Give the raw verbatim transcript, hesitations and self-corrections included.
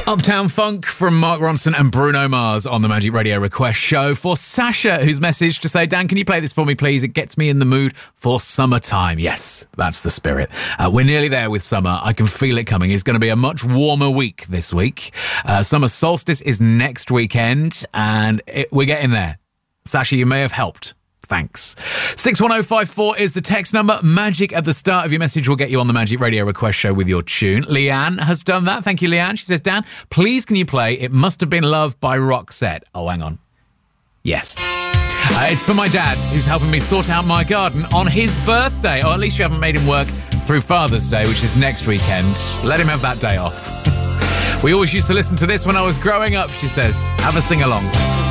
Uptown Funk from Mark Ronson and Bruno Mars on the Magic Radio Request Show for Sasha, who's messaged to say, Dan, can you play this for me, please? It gets me in the mood for summertime. Yes, that's the spirit. Uh, we're nearly there with summer. I can feel it coming. It's going to be a much warmer week this week. Uh, summer solstice is next weekend, and it, we're getting there. Sasha, you may have helped. Thanks. six one oh five four is the text number. Magic at the start of your message will get you on the Magic Radio Request Show with your tune. Leanne has done that. Thank you, Leanne. She says, Dan, please can you play It Must Have Been Love by Roxette? Oh, hang on. Yes. Uh, it's for my dad, who's helping me sort out my garden on his birthday. Or at least you haven't made him work through Father's Day, which is next weekend. Let him have that day off. We always used to listen to this when I was growing up, she says. Have a sing-along.